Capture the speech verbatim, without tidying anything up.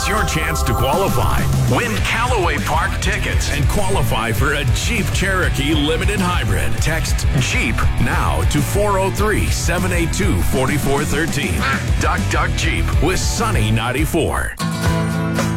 It's your chance to qualify. Win Callaway Park tickets and qualify for a Jeep Cherokee Limited Hybrid. Text Jeep now to four oh three, seven eight two, four four one three. Duck Duck Jeep with Sunny ninety-four.